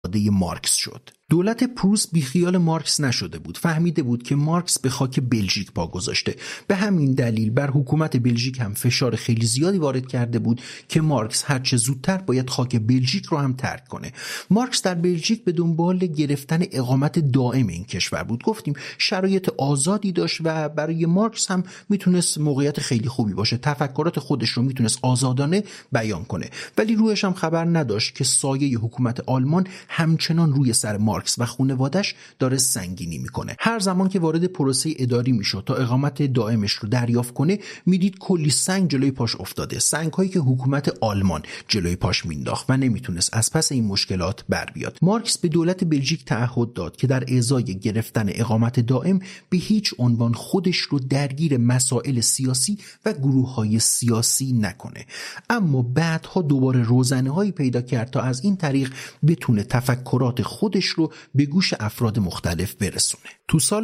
مارکس شد. دولت پروس بیخیال مارکس نشده بود، فهمیده بود که مارکس به خاک بلژیک پا گذاشته. به همین دلیل بر حکومت بلژیک هم فشار خیلی زیادی وارد کرده بود که مارکس هرچه زودتر باید خاک بلژیک رو هم ترک کنه. مارکس در بلژیک به دنبال گرفتن اقامت دائم این کشور بود. گفتیم شرایط آزادی داشت و برای مارکس هم میتونست موقعیت خیلی خوبی باشه، تفکرات خودش رو میتونست آزادانه بیان کنه، ولی روحش هم خبر نداشت که سایه حکومت آلمان همچنان روی سر مارکس و خانواده‌اش داره سنگینی میکنه. هر زمان که وارد پروسه اداری میشد تا اقامت دائمش رو دریافت کنه، میدید کلی سنگ جلوی پاش افتاده، سنگ‌هایی که حکومت آلمان جلوی پاش مینداخت و نمیتونست از پس این مشکلات بر بیاد. مارکس به دولت بلژیک تعهد داد که در ازای گرفتن اقامت دائم به هیچ عنوان خودش رو درگیر مسائل سیاسی و گروه‌های سیاسی نکنه. اما بعدها دوباره روزنه‌هایی پیدا کرد تا از این طریق بتونه تفکرات خودش رو به گوش افراد مختلف برسونه. تو سال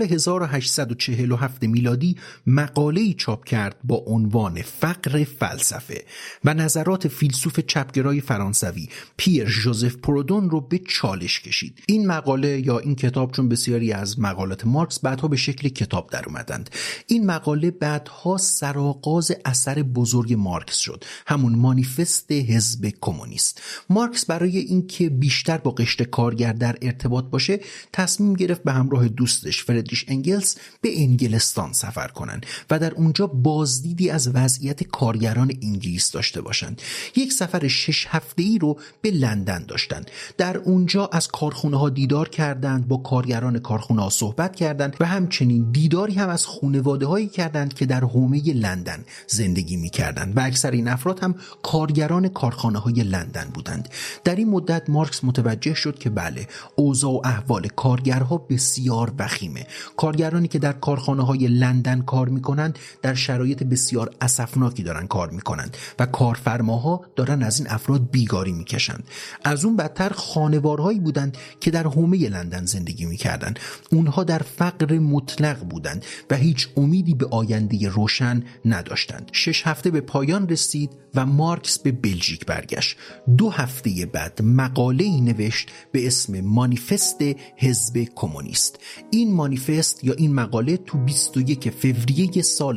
1847 میلادی مقاله‌ای چاپ کرد با عنوان فقر فلسفه و نظرات فیلسوف چپگرای فرانسوی پیر ژوزف پرودون رو به چالش کشید. این مقاله یا این کتاب، چون بسیاری از مقالات مارکس بعدها به شکل کتاب در اومدند، این مقاله بعدها سرآغاز اثر بزرگ مارکس شد، همون مانیفست حزب کمونیست. مارکس برای اینکه بیشتر با قشر کارگر در ارتباط باشه تصمیم گرفت به همراه دوستش فردریش انگلس به انگلستان سفر کنند و در اونجا بازدیدی از وضعیت کارگران انگلیس داشته باشند. یک سفر 6 هفته‌ای رو به لندن داشتند. در اونجا از کارخونه‌ها دیدار کردند، با کارگران کارخونه‌ها صحبت کردند و همچنین دیداری هم از خانواده‌هایی کردند که در حومه لندن زندگی می‌کردند و اکثر این افراد هم کارگران کارخانه‌های لندن بودند. در این مدت مارکس متوجه شد که بله، اوضاع و احوال کارگرها بسیار وخیمه. کارگرانی که در کارخانه‌های لندن کار می‌کنند در شرایط بسیار اسفناکی دارن کار می‌کنند و کارفرماها دارن از این افراد بیگاری می‌کشند. از اون بدتر خانوارهایی بودند که در حومه لندن زندگی می‌کردند. اونها در فقر مطلق بودند و هیچ امیدی به آینده روشن نداشتند. 6 هفته به پایان رسید و مارکس به بلژیک برگشت. 2 هفته بعد مقاله‌ای نوشت به اسم مانیفست حزب کمونیست. این مانیفست یا این مقاله تو 21 فوریه سال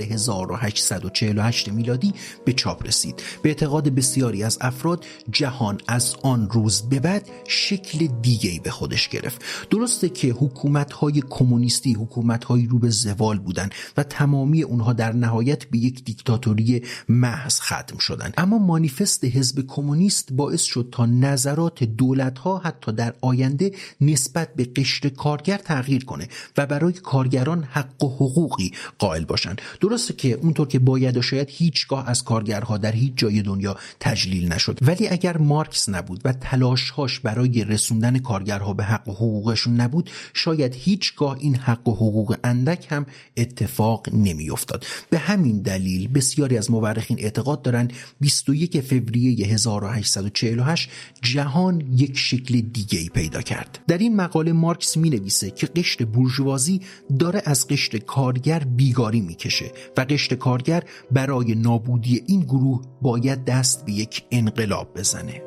1848 میلادی به چاپ رسید. به اعتقاد بسیاری از افراد جهان از آن روز به بعد شکل دیگه‌ای به خودش گرفت. درسته که حکومت‌های کمونیستی حکومت‌های رو به زوال بودند و تمامی اونها در نهایت به یک دیکتاتوری محض ختم شدند، اما مانیفست حزب کمونیست باعث شد تا نظرات دولت‌ها حتی در آینده نسبت به قشر کارگر تغییر کنه و برای کارگران حق و حقوقی قائل باشن. درسته که اونطور که باید و شاید هیچگاه از کارگرها در هیچ جای دنیا تجلیل نشد، ولی اگر مارکس نبود و تلاش‌هاش برای رسوندن کارگرها به حق و حقوقشون نبود، شاید هیچگاه این حق و حقوق اندک هم اتفاق نمی‌افتاد. به همین دلیل بسیاری از مورخین اعتقاد دارن 21 فوریه 1848 جهان یک شکل دیگه‌ای پیدا کرد. در این مقاله مارکس می‌نویسه که قشر بورژوازی داره از قشر کارگر بیگاری میکشه و قشر کارگر برای نابودی این گروه باید دست به یک انقلاب بزنه.